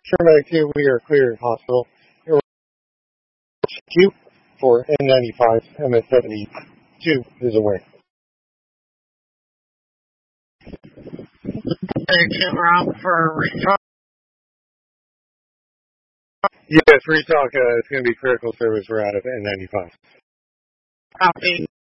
Paramedic 2, we are clear hospital. Q for N95, MS-72 is away. Exit route for retalk. Yes, retalk, it's going to be critical service. We're out of N95. Copy.